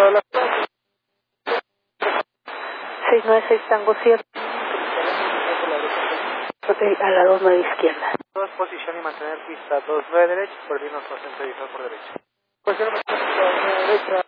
696 Tango Sierra. A la 29 izquierda. 2, posición y mantener pista 29 derecha, por vinos con centro por derecha. Posición y mantener pista 29 derecha,